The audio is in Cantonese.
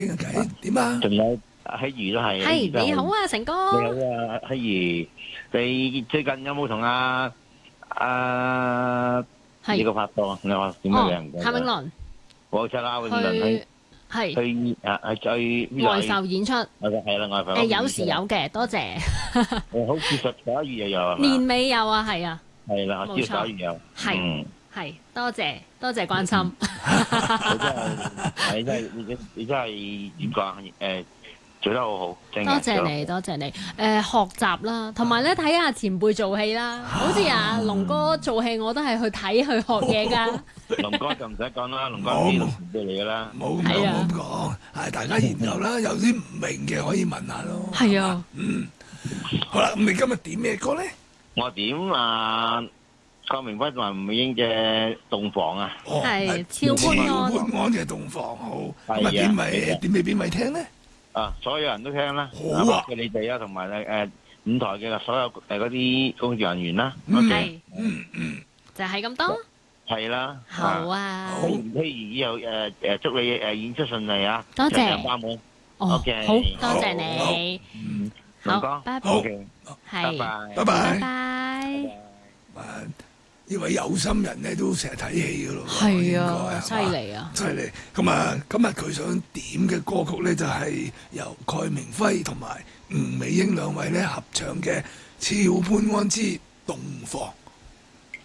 傾下偈點啊？ 仲有希兒都係， 係你好啊，成哥。 你好啊，希兒，你最近有冇同呢個拍檔？你話點解你唔記得？ 譚詠麟冇錯啦，詠麟係去外埠演出， 係啦，外埠有時有嘅，多謝。 好似11月又有係嘛？ 年尾有啊，係啊， 係啦，我知道11月有。 係多謝關心。 你真係點講？做得好好，真多嘅。 謝你。學習啦，同埋咧睇下前輩做戲啦。好似阿龍哥做戲，我都係去睇去學嘢㗎。 龍哥就唔使講啦，龍哥啲老前輩嚟㗎啦。 冇咁講，係大家研究啦，有啲唔明嘅可以問下咯。 係啊， 好啦，咁你今日點咩歌咧？ 我點郭明輝同埋吳美英嘅洞房啊？ 係超潘安嘅洞房好。咁啊點俾邊位聽咧？ 所有人都聽啦， 好啊！ 你哋啊，同埋舞台嘅所有嗰啲工作人員啦。 係，就係咁多。 係啦。 好啊。 好，希兒以後祝你演出順利啊！ 多謝。 花滿。 OK。好，多謝你。好，拜拜。係。 拜拜。 拜拜。 呢位有心人咧都成日睇戲噶咯， 係啊，犀利啊， 犀利！咁啊，今日佢想點嘅歌曲咧就係由蓋明輝同埋吳美英兩位咧合唱嘅《俏潘安之洞房》。